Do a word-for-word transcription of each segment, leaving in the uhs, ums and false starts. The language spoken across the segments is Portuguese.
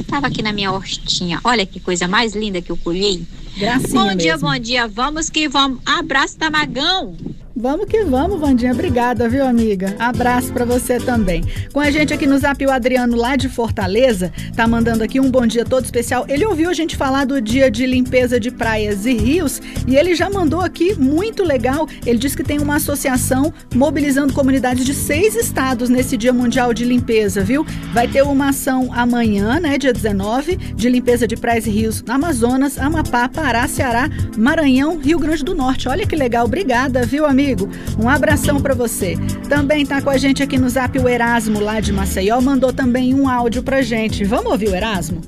estava aqui na minha hortinha. Olha que coisa mais linda que eu colhi. Gracinha Bom dia, mesmo. bom dia. Vamos que vamos. Abraço da Magão. Vamos que vamos, Vandinha. Obrigada, viu, amiga? Abraço pra você também. Com a gente aqui no Zap, o Adriano, lá de Fortaleza, tá mandando aqui um bom dia todo especial. Ele ouviu a gente falar do dia de limpeza de praias e rios e ele já mandou aqui, muito legal. Ele disse que tem uma associação mobilizando comunidades de seis estados nesse Dia Mundial de Limpeza, viu? Vai ter uma ação amanhã, né, dia dezenove, de limpeza de praias e rios no Amazonas, Amapá, Pará, Ceará, Maranhão, Rio Grande do Norte. Olha que legal. Obrigada, viu, amigo? Um abração pra você. Também tá com a gente aqui no Zap o Erasmo, lá de Maceió, mandou também um áudio pra gente. Vamos ouvir o Erasmo?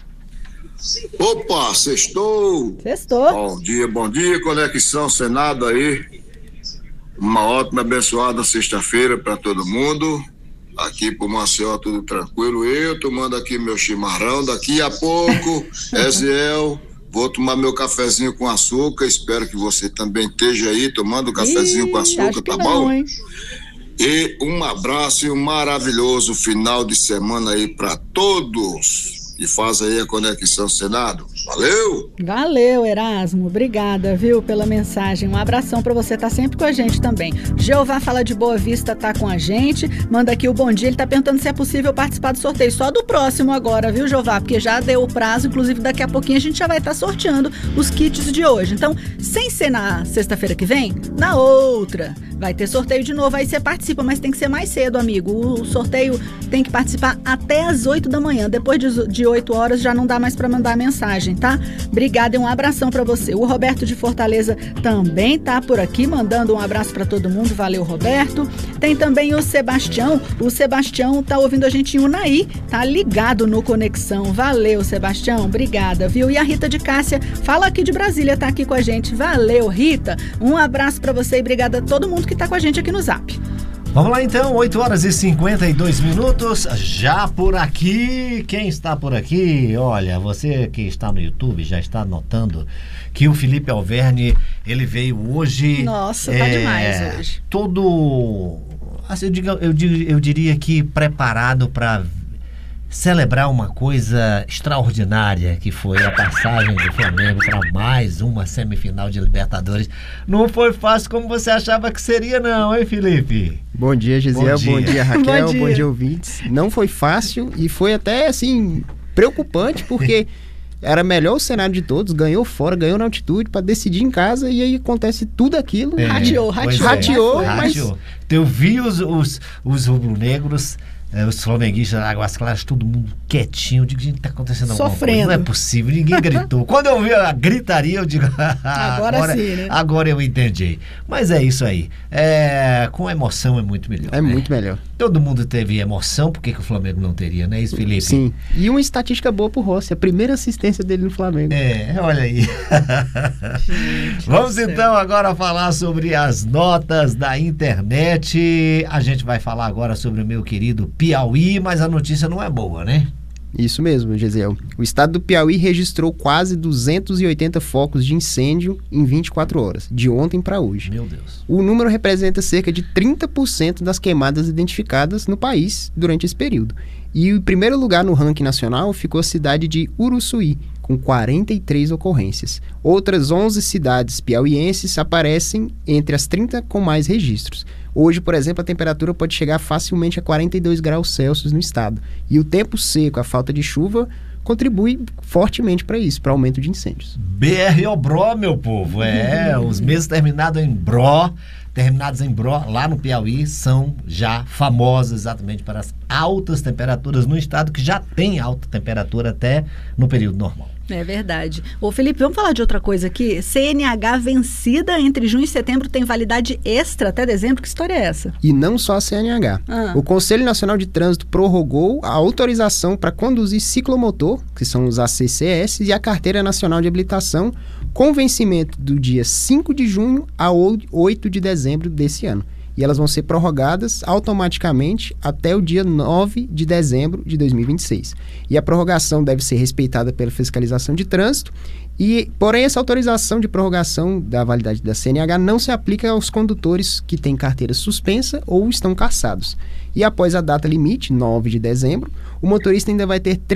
Opa, sextou. Sextou. Bom dia, bom dia, Conexão Senado aí. Uma ótima, abençoada sexta-feira pra todo mundo. Aqui pro Maceió tudo tranquilo. Eu tomando aqui meu chimarrão. Daqui a pouco, Eziel, vou tomar meu cafezinho com açúcar. Espero que você também esteja aí tomando cafezinho Ih, com açúcar, tá não, bom? Hein? E um abraço e um maravilhoso final de semana aí para todos que fazem aí a Conexão Senado. Valeu! Valeu, Erasmo. Obrigada, viu, pela mensagem. Um abração pra você, tá sempre com a gente também. Jeová Fala de Boa Vista tá com a gente. Manda aqui o bom dia. Ele tá perguntando se é possível participar do sorteio só do próximo agora, viu, Jeová? Porque já deu o prazo, inclusive daqui a pouquinho a gente já vai estar tá sorteando os kits de hoje. Então, sem ser na sexta-feira que vem, na outra vai ter sorteio de novo. Aí você participa, mas tem que ser mais cedo, amigo. O sorteio tem que participar até às oito da manhã. Depois de, de oito horas já não dá mais pra mandar mensagem, tá? Obrigada e um abração pra você. O Roberto de Fortaleza também tá por aqui, mandando um abraço pra todo mundo. Valeu, Roberto. Tem também o Sebastião. O Sebastião tá ouvindo a gente em Unai, tá ligado no Conexão. Valeu, Sebastião. Obrigada, viu? E a Rita de Cássia fala aqui de Brasília, tá aqui com a gente. Valeu, Rita. Um abraço pra você e obrigada a todo mundo que tá com a gente aqui no Zap. Vamos lá então, oito horas e cinquenta e dois minutos, já por aqui. Quem está por aqui? Olha, você que está no YouTube já está notando que o Felipe Alverne, ele veio hoje... Nossa, tá é, demais hoje. Todo, assim, eu, digo, eu, digo, eu diria que preparado para celebrar uma coisa extraordinária, que foi a passagem do Flamengo para mais uma semifinal de Libertadores. Não foi fácil como você achava que seria não, hein, Felipe? Bom dia, Gisele. Bom dia, bom dia Raquel. Bom dia. Bom dia, ouvintes. Não foi fácil e foi até, assim, preocupante, porque era melhor o cenário de todos, ganhou fora, ganhou na altitude para decidir em casa e aí acontece tudo aquilo. É, rateou, rateou. Rateou, é, mas... rateou. Eu vi os, os, os rubro-negros, é, os flamenguistas da Águas Claras, todo mundo quietinho. Eu digo, gente, tá acontecendo alguma Sofrendo. coisa. Não é possível, ninguém gritou. Quando eu vi a gritaria, eu digo, Agora, agora sim, né? Agora eu entendi. Mas é isso aí. É, com emoção é muito melhor. É né? muito melhor. Todo mundo teve emoção, por que, que o Flamengo não teria, não é isso, Felipe? Sim. E uma estatística boa pro Rossi, a primeira assistência dele no Flamengo. É, olha aí. Vamos então agora falar sobre as notas da internet. A gente vai falar agora sobre o meu querido Piauí, mas a notícia não é boa, né? Isso mesmo, Gesiel. O estado do Piauí registrou quase duzentos e oitenta focos de incêndio em vinte e quatro horas, de ontem para hoje. Meu Deus. O número representa cerca de trinta por cento das queimadas identificadas no país durante esse período. E em primeiro lugar no ranking nacional ficou a cidade de Uruçuí, com quarenta e três ocorrências. Outras onze cidades piauienses aparecem entre as trinta com mais registros. Hoje, por exemplo, a temperatura pode chegar facilmente a quarenta e dois graus Celsius no estado. E o tempo seco, a falta de chuva, contribui fortemente para isso, para aumento de incêndios. B R O Bró, meu povo. É, os meses terminados em Bró, terminados em Bró, lá no Piauí, são já famosos exatamente para as altas temperaturas no estado, que já tem alta temperatura até no período normal. É verdade. Ô Felipe, vamos falar de outra coisa aqui? C N H vencida entre junho e setembro tem validade extra até dezembro. Que história é essa? E não só a C N H. Ah. O Conselho Nacional de Trânsito prorrogou a autorização para conduzir ciclomotor, que são os A C C S, e a Carteira Nacional de Habilitação, com vencimento do dia cinco de junho a oito de dezembro desse ano. E elas vão ser prorrogadas automaticamente até o dia nove de dezembro de dois mil e vinte e seis. E a prorrogação deve ser respeitada pela fiscalização de trânsito, e, porém, essa autorização de prorrogação da validade da C N H não se aplica aos condutores que têm carteira suspensa ou estão cassados. E após a data limite, nove de dezembro, o motorista ainda vai ter